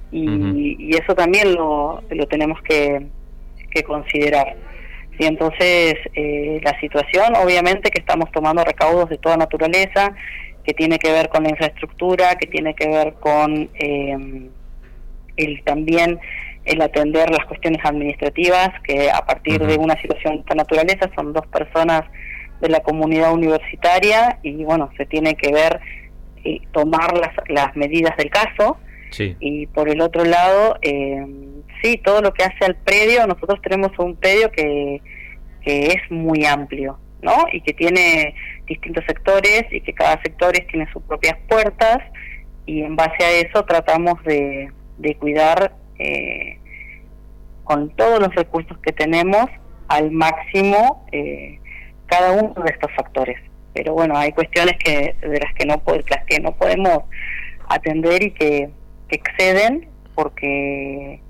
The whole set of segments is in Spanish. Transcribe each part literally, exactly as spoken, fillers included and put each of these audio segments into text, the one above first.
y, uh-huh. y eso también lo, lo tenemos que, que considerar. Y entonces eh, la situación, obviamente que estamos tomando recaudos de toda naturaleza, que tiene que ver con la infraestructura, que tiene que ver con eh, el también el atender las cuestiones administrativas, que a partir uh-huh. de una situación de esta naturaleza son dos personas de la comunidad universitaria y bueno, se tiene que ver y tomar las, las medidas del caso. Sí. Y por el otro lado, eh, sí, todo lo que hace al predio, nosotros tenemos un predio que, que es muy amplio, ¿no? Y que tiene distintos sectores y que cada sector tiene sus propias puertas y en base a eso tratamos de, de cuidar eh, con todos los recursos que tenemos al máximo eh, cada uno de estos factores. Pero bueno, hay cuestiones que de las que no las que no podemos atender y que, que exceden porque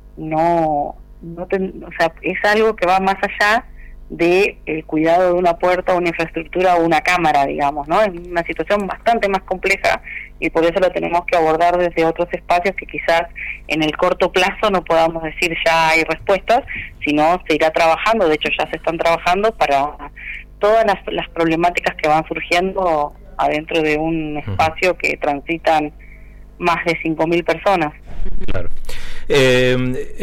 no no ten, o sea, es algo que va más allá de el cuidado de una puerta, una infraestructura o una cámara, digamos, ¿no? Es una situación bastante más compleja y por eso lo tenemos que abordar desde otros espacios que quizás en el corto plazo no podamos decir ya hay respuestas, sino se irá trabajando, de hecho ya se están trabajando para todas las, las problemáticas que van surgiendo adentro de un espacio que transitan más de cinco mil personas. Claro. Eh,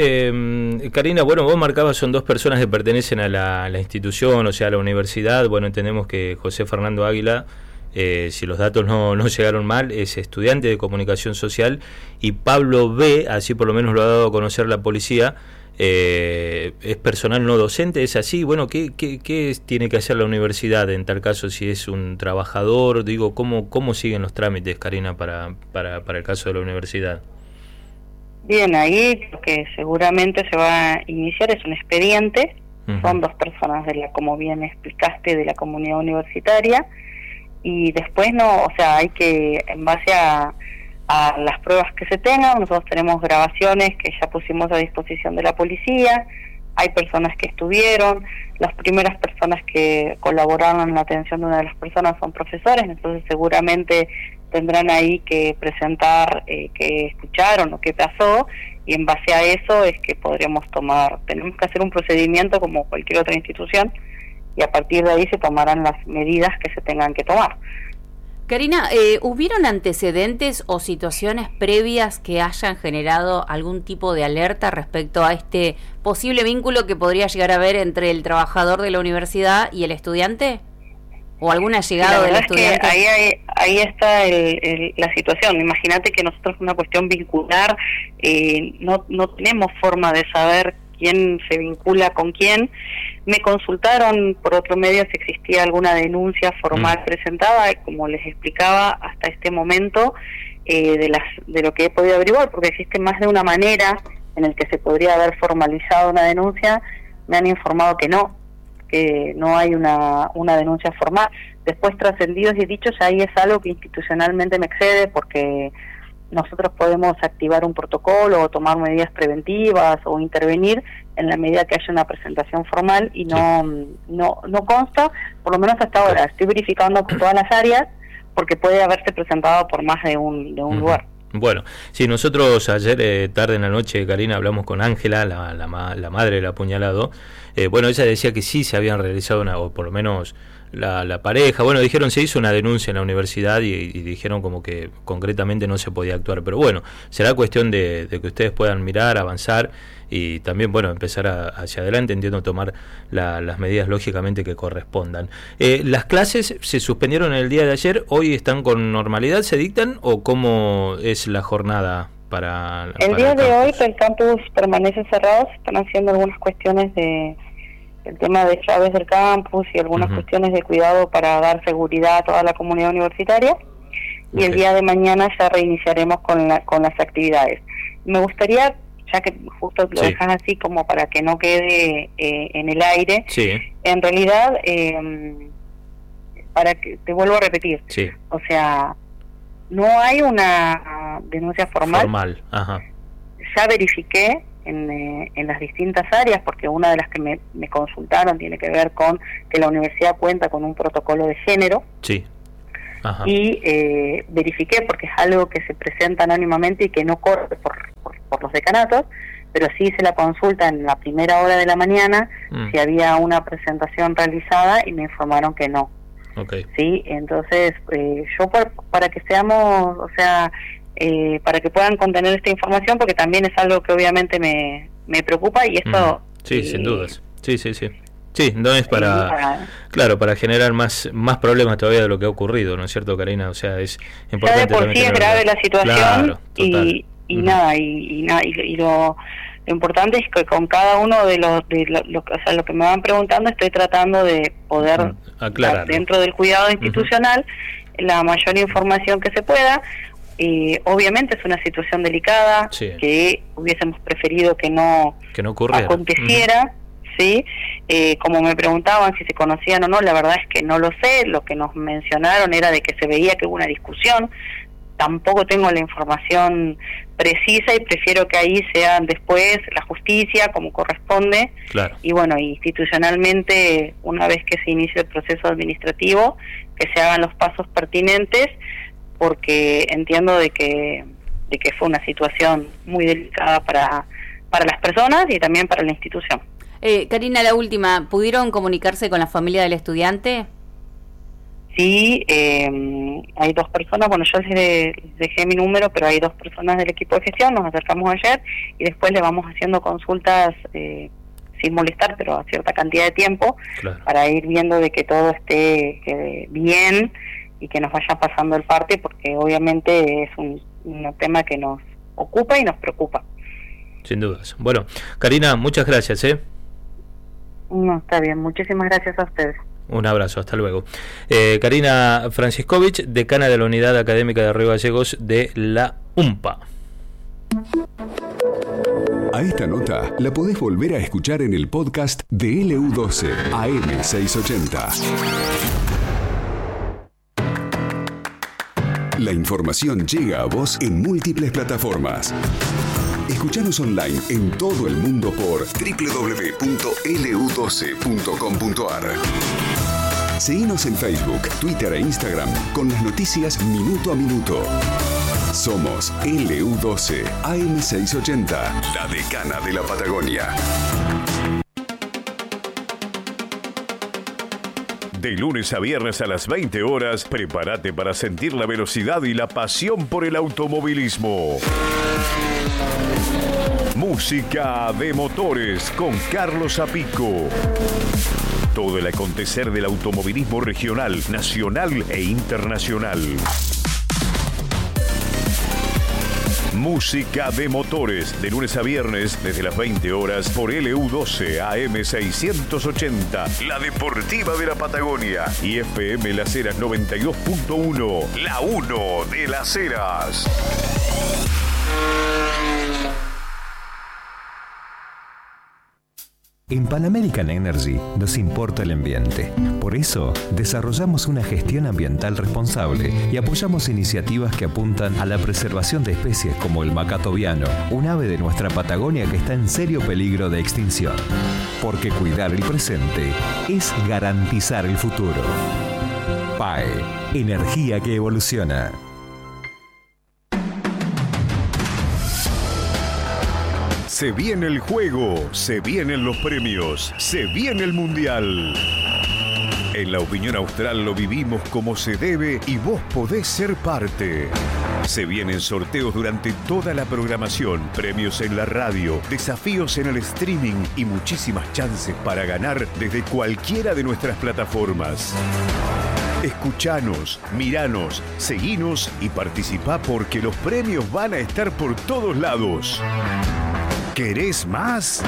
eh, Karina, bueno, vos marcabas, son dos personas que pertenecen a la, a la institución, o sea, a la universidad. Bueno, entendemos que José Fernando Águila, eh, si los datos no, no llegaron mal, es estudiante de comunicación social, y Pablo B., así por lo menos lo ha dado a conocer la policía, eh, es personal no docente, ¿es así? Bueno, ¿qué, qué, qué tiene que hacer la universidad en tal caso si es un trabajador? Digo, ¿cómo, cómo siguen los trámites, Karina, para, para, para el caso de la universidad? Bien, ahí lo que seguramente se va a iniciar es un expediente. Uh-huh. Son dos personas, de la, como bien explicaste, de la comunidad universitaria, y después no, o sea, hay que, en base a, a las pruebas que se tengan, nosotros tenemos grabaciones que ya pusimos a disposición de la policía, hay personas que estuvieron, las primeras personas que colaboraron en la atención de una de las personas son profesores, entonces seguramente tendrán ahí que presentar eh, qué escucharon o qué pasó, y en base a eso es que podremos tomar, tenemos que hacer un procedimiento como cualquier otra institución, y a partir de ahí se tomarán las medidas que se tengan que tomar. Karina, eh, ¿hubieron antecedentes o situaciones previas que hayan generado algún tipo de alerta respecto a este posible vínculo que podría llegar a haber entre el trabajador de la universidad y el estudiante? ¿O alguna llegada del estudiante? Que ahí, ahí, ahí está el, el, la situación. Imagínate que nosotros una cuestión vincular, eh, no, no tenemos forma de saber quién se vincula con quién. Me consultaron por otro medio si existía alguna denuncia formal mm. presentada, como les explicaba hasta este momento, eh, de las de lo que he podido averiguar, porque existe más de una manera en el que se podría haber formalizado una denuncia. Me han informado que no, que no hay una, una denuncia formal. Después, trascendidos y dichos, ahí es algo que institucionalmente me excede, porque nosotros podemos activar un protocolo o tomar medidas preventivas o intervenir en la medida que haya una presentación formal, y no, sí. no, no consta, por lo menos hasta ahora. Estoy verificando con todas las áreas, porque puede haberse presentado por más de un, de un uh-huh. lugar. Bueno, sí, nosotros ayer eh, tarde en la noche, Karina, hablamos con Ángela, la, la, la madre del apuñalado. Eh, bueno, ella decía que sí se habían realizado una, o por lo menos la, la pareja, bueno, dijeron se hizo una denuncia en la universidad y, y dijeron como que concretamente no se podía actuar, pero bueno, será cuestión de, de que ustedes puedan mirar, avanzar y también, bueno, empezar a, hacia adelante, entiendo, tomar la, las medidas lógicamente que correspondan. Eh, ¿Las clases se suspendieron el día de ayer? ¿Hoy están con normalidad? ¿Se dictan? ¿O cómo es la jornada para, el para día el de hoy el campus permanece cerrado? Se están haciendo algunas cuestiones de el tema de llaves del campus y algunas uh-huh. cuestiones de cuidado para dar seguridad a toda la comunidad universitaria, y okay. el día de mañana ya reiniciaremos con, la, con las actividades. Me gustaría, ya que justo lo sí. dejas así como para que no quede eh, en el aire, sí. en realidad, eh, para que te vuelvo a repetir, sí. o sea, no hay una denuncia formal. Formal, ajá. Ya verifiqué en, eh, en las distintas áreas, porque una de las que me, me consultaron tiene que ver con que la universidad cuenta con un protocolo de género. Sí. Ajá. Y eh, verifiqué, porque es algo que se presenta anónimamente y que no corre por, por los decanatos, pero sí hice la consulta en la primera hora de la mañana mm. si había una presentación realizada y me informaron que no. Okay. Sí, entonces eh, yo por, para que seamos, o sea, eh, para que puedan contener esta información, porque también es algo que obviamente me, me preocupa y esto... Mm. Sí, eh, sin dudas. Sí, sí, sí. Sí, no es para, para, claro, para generar más más problemas todavía de lo que ha ocurrido, ¿no es cierto, Karina? O sea, es importante. Ya de por sí es grave la situación, claro, y, y uh-huh. nada, y, y nada, y, y lo, lo importante es que con cada uno de los, de lo, lo, o sea, lo que me van preguntando, estoy tratando de poder aclarar dentro del cuidado institucional uh-huh. la mayor información que se pueda. Eh, obviamente es una situación delicada, sí. que hubiésemos preferido que no, que no ocurriera. aconteciera. Uh-huh. Sí, eh, como me preguntaban si se conocían o no, la verdad es que no lo sé. Lo que nos mencionaron era de que se veía que hubo una discusión. Tampoco tengo la información precisa y prefiero que ahí sea después la justicia como corresponde. Claro. Y bueno, institucionalmente, una vez que se inicie el proceso administrativo, que se hagan los pasos pertinentes, porque entiendo de que de que fue una situación muy delicada para para las personas y también para la institución. Eh, Karina, la última, ¿pudieron comunicarse con la familia del estudiante? Sí, eh, hay dos personas, bueno, yo les, de, les dejé mi número, pero hay dos personas del equipo de gestión, nos acercamos ayer y después le vamos haciendo consultas eh, sin molestar, pero a cierta cantidad de tiempo, claro. para ir viendo de que todo esté que, bien y que nos vaya pasando el parte, porque obviamente es un, un tema que nos ocupa y nos preocupa. Sin dudas. Bueno, Karina, muchas gracias, ¿eh? No, está bien, muchísimas gracias a ustedes. Un abrazo, hasta luego. Eh, Karina Franciscovich, decana de la Unidad Académica de Río Gallegos de la UMPA. A esta nota la podés volver a escuchar en el podcast de L U doce A M seiscientos ochenta. La información llega a vos en múltiples plataformas. Escuchanos online en todo el mundo por doble u doble u doble u punto l u doce punto com punto a r. Seguinos en Facebook, Twitter e Instagram con las noticias minuto a minuto. Somos L U doce A M seiscientos ochenta, la decana de la Patagonia. De lunes a viernes a las veinte horas, prepárate para sentir la velocidad y la pasión por el automovilismo. Música de motores con Carlos Apico. Todo el acontecer del automovilismo regional, nacional e internacional. Música de motores, de lunes a viernes, desde las veinte horas, por L U doce A M seiscientos ochenta, la deportiva de la Patagonia, y F M Las Heras noventa y dos punto uno, la uno de Las Heras. En Pan American Energy nos importa el ambiente. Por eso, desarrollamos una gestión ambiental responsable y apoyamos iniciativas que apuntan a la preservación de especies como el macaco viano, un ave de nuestra Patagonia que está en serio peligro de extinción. Porque cuidar el presente es garantizar el futuro. P A E, energía que evoluciona. Se viene el juego, se vienen los premios, se viene el mundial. En La Opinión Austral lo vivimos como se debe y vos podés ser parte. Se vienen sorteos durante toda la programación, premios en la radio, desafíos en el streaming y muchísimas chances para ganar desde cualquiera de nuestras plataformas. Escuchanos, miranos, seguinos y participá porque los premios van a estar por todos lados. ¿Querés más?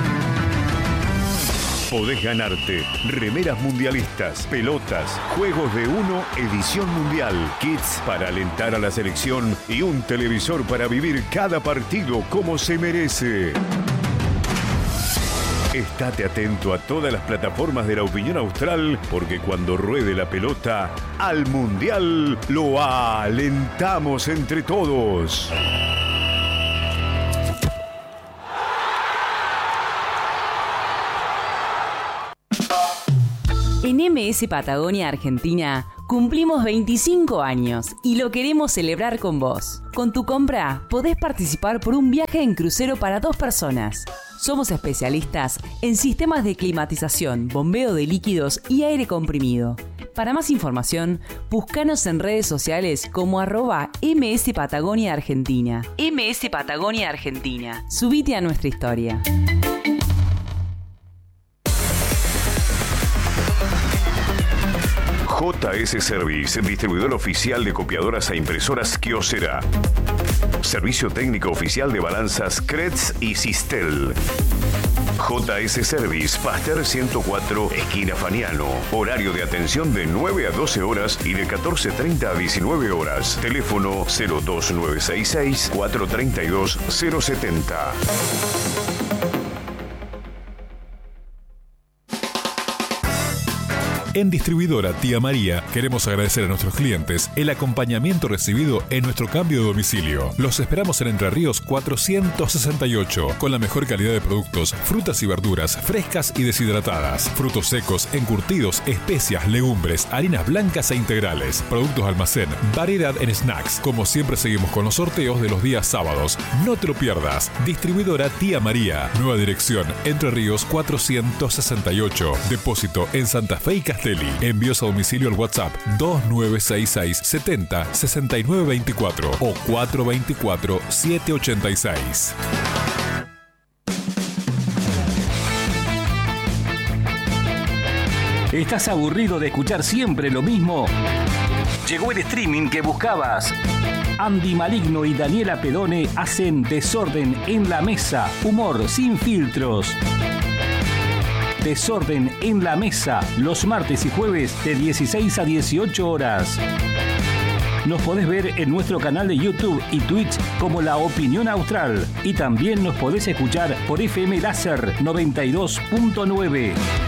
Podés ganarte remeras mundialistas, pelotas, juegos de uno, edición mundial, kits para alentar a la selección y un televisor para vivir cada partido como se merece. Estate atento a todas las plataformas de La Opinión Austral porque cuando ruede la pelota, al mundial lo alentamos entre todos. En M S Patagonia Argentina Cumplimos veinticinco años y lo queremos celebrar con vos. Con tu compra podés participar por un viaje en crucero para dos personas. Somos especialistas en sistemas de climatización, bombeo de líquidos y aire comprimido. Para más información, búscanos en redes sociales como arroba M S Patagonia Argentina. M S Patagonia Argentina. Subite a nuestra historia. J S Service, distribuidor oficial de copiadoras e impresoras Kyocera. Servicio técnico oficial de balanzas Kretz y Sistel. J S Service, Pasteur ciento cuatro, esquina Faniano. Horario de atención de nueve a doce horas y de catorce treinta a diecinueve horas. Teléfono cero dos nueve seis seis, cuatro tres dos, cero siete cero. En Distribuidora Tía María queremos agradecer a nuestros clientes el acompañamiento recibido en nuestro cambio de domicilio. Los esperamos en Entre Ríos cuatrocientos sesenta y ocho, con la mejor calidad de productos, frutas y verduras frescas y deshidratadas, frutos secos, encurtidos, especias, legumbres, harinas blancas e integrales, productos almacén, variedad en snacks. Como siempre seguimos con los sorteos de los días sábados. No te lo pierdas. Distribuidora Tía María. Nueva dirección, Entre Ríos cuatrocientos sesenta y ocho. Depósito en Santa Fe y Castelli. Envíos a domicilio al WhatsApp dos nueve seis seis, setenta, sesenta y nueve veinticuatro o cuatro veinticuatro, siete ochenta y seis. ¿Estás aburrido de escuchar siempre lo mismo? Llegó el streaming que buscabas. Andy Maligno y Daniela Pedone hacen Desorden en la Mesa. Humor sin filtros. Desorden en la Mesa, los martes y jueves de dieciséis a dieciocho horas. Nos podés ver en nuestro canal de YouTube y Twitch como La Opinión Austral. Y también nos podés escuchar por F M Láser noventa y dos punto nueve.